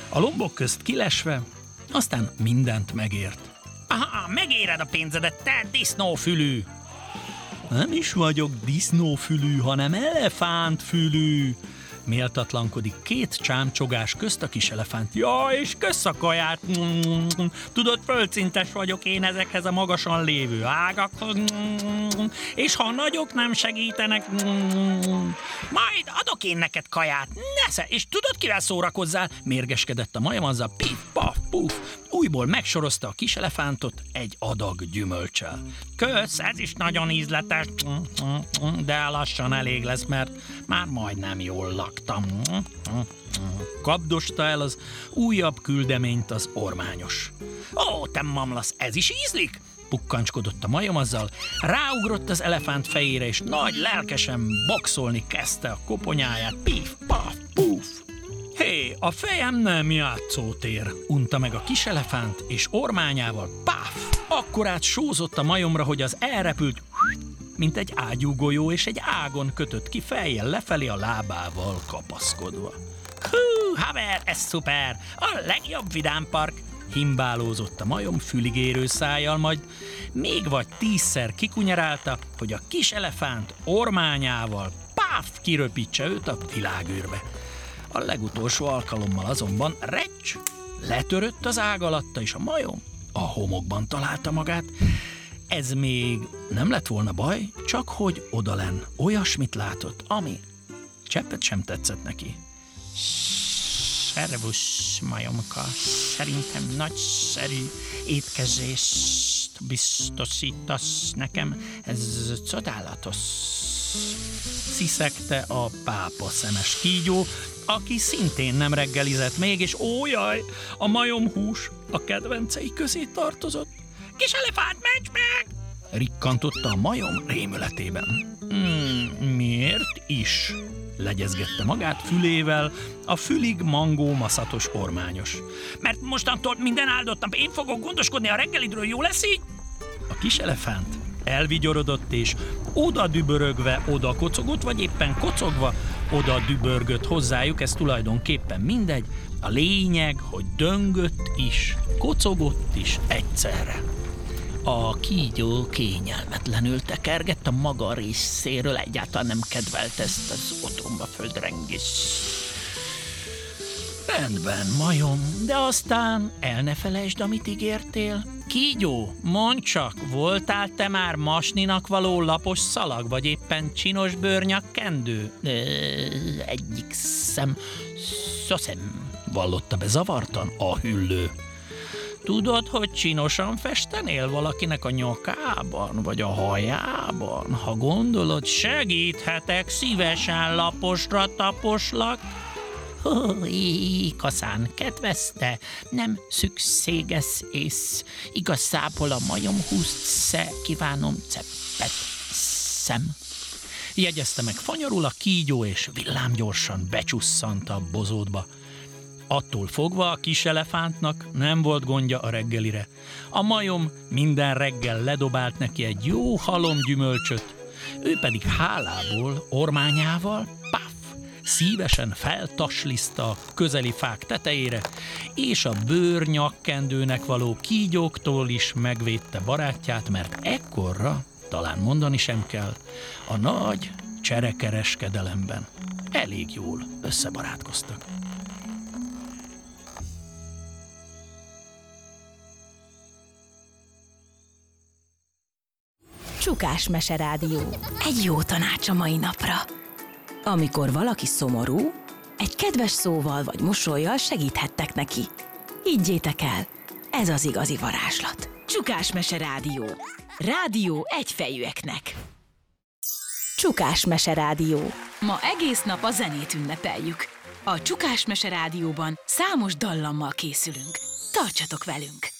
A lombok közt kilesve, aztán mindent megért. Aha, megéred a pénzedet, te disznófülű! Nem is vagyok disznófülű, hanem elefántfülű. Méltatlankodik két csámcsogás közt a kis elefánt. Ja, és kösz a kaját. Tudod, földszintes vagyok én ezekhez a magasan lévő ágakhoz. És ha a nagyok nem segítenek, Majd adok én neked kaját, nesze, és tudod, kivel szórakozzál? mérgeskedett a majom, azzal pif, paf, puf. Újból megsorozta a kis elefántot egy adag gyümölccsel. Kösz, ez is nagyon ízletes, De lassan elég lesz, mert már majdnem jól laktam. Kapdosta el az újabb küldeményt az ormányos. Ó, te mamlasz, ez is ízlik? Pukkancskodott a majom, azzal ráugrott az elefánt fejére, és nagy lelkesen boxolni kezdte a koponyáját. Pif, paf, puf. Hé, a fejem nem játszótér, unta meg a kis elefánt, és ormányával páf! Akkorát sózott a majomra, hogy az elrepült, mint egy ágyúgolyó, és egy ágon kötött ki fejjel lefelé a lábával kapaszkodva. Hú, haver, ez szuper! A legjobb vidámpark! Himbálózott a majom füligérő szájjal, majd még vagy 10-szer kikunyerálta, hogy a kis elefánt ormányával páf kiröpítse őt a világűrbe. A legutolsó alkalommal azonban recs, letörött az ág alatta, és a majom a homokban találta magát. Ez még nem lett volna baj, csak hogy odalenn olyasmit látott, ami cseppet sem tetszett neki. Szervusz, majomka, szerintem nagyszerű étkezést biztosítasz nekem, ez csodálatos. Sziszegte a pápa szemes kígyó, aki szintén nem reggelizett még, és ójaj, a majomhús a kedvencei közé tartozott. Kis elefánt, menj meg! Rikkantotta a majom rémületében. Miért is? Legyezgette magát fülével a fülig mangó maszatos ormányos. Mert mostantól minden áldott nap én fogok gondoskodni a reggelidről, jó lesz így? A kis elefánt elvigyorodott, és oda dübörögve oda kocogott, vagy éppen kocogva oda dübörgött hozzájuk, ez tulajdonképpen mindegy. A lényeg, hogy döngött is, kocogott is egyszerre. A kígyó kényelmetlenül tekergett, a maga részéről egyáltalán nem kedvelt ezt az otromba földrengést. Rendben, majom, de aztán el ne felejtsd, amit ígértél. Kígyó, mondd csak, voltál te már masninak való lapos szalag, vagy éppen csinos bőrnyakkendő? Egyik szem, szaszem, vallotta be zavartan a hüllő. Tudod, hogy csinosan festenél valakinek a nyakában, vagy a hajában? Ha gondolod, segíthetek, szívesen laposra taposlak. Igazán kedvezte, nem szükséges ész. Igazából a majomhúst kívánom ceppet szem. Jegyezte meg fanyarul a kígyó, és villámgyorsan becsusszant a bozótba. Attól fogva a kis elefántnak nem volt gondja a reggelire. A majom minden reggel ledobált neki egy jó halomgyümölcsöt, ő pedig hálából, ormányával, paf, szívesen feltasliszta a közeli fák tetejére, és a bőrnyakkendőnek való kígyóktól is megvédte barátját, mert ekkorra, talán mondani sem kell, a nagy cserekereskedelemben elég jól összebarátkoztak. Csukás Meserádió. Egy jó tanács a mai napra. Amikor valaki szomorú, egy kedves szóval vagy mosollyal segíthettek neki. Higgyétek el, ez az igazi varázslat. Csukás Meserádió. Rádió egyfejűeknek. Csukás Meserádió. Ma egész nap a zenét ünnepeljük. A Csukás Meserádióban számos dallammal készülünk. Tartsatok velünk!